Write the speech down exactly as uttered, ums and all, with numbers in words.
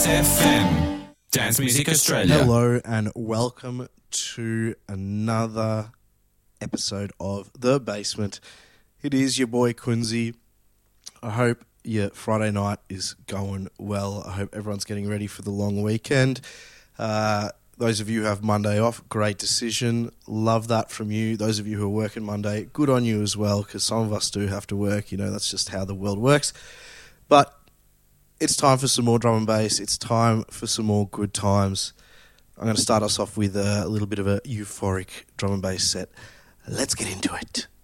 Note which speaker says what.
Speaker 1: F M, Dance Music Australia.
Speaker 2: Hello and welcome to another episode of The Basement. It is your boy Quincy. I hope your Friday night is going well. I hope everyone's getting ready for the long weekend. Uh, those of you who have Monday off, great decision. Love that from you. Those of you who are working Monday, good on you as well, because some of us do have to work. You know, that's just how the world works. But it's time for some more drum and bass. It's time for some more good times. I'm going to start us off with a little bit of a euphoric drum and bass set. Let's get into it.